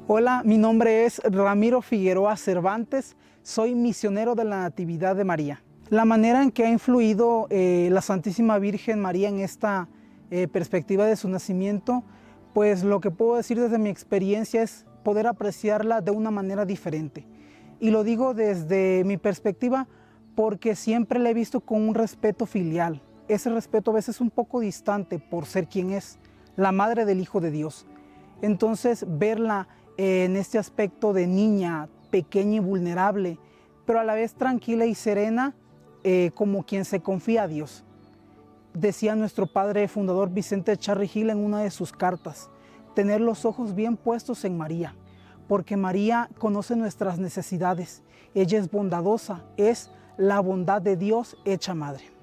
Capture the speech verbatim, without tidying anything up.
Hola, mi nombre es Ramiro Figueroa Cervantes, soy misionero de la Natividad de María. La manera en que ha influido eh, la Santísima Virgen María en esta eh, perspectiva de su nacimiento, pues lo que puedo decir desde mi experiencia es poder apreciarla de una manera diferente. Y lo digo desde mi perspectiva porque siempre la he visto con un respeto filial. Ese respeto a veces un poco distante por ser quien es, la madre del Hijo de Dios. Entonces verla eh, en este aspecto de niña, pequeña y vulnerable, pero a la vez tranquila y serena, eh, como quien se confía a Dios. Decía nuestro padre fundador Vicente Charry Gil en una de sus cartas, tener los ojos bien puestos en María, porque María conoce nuestras necesidades, ella es bondadosa, es la bondad de Dios hecha madre.